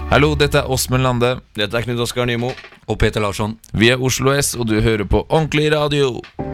Hallo, dette Åsmund Lande. Dette Knut Oskar Nymo. Og Peter Larsson. Vi Oslo S, og du hører på Ordentlig Radio.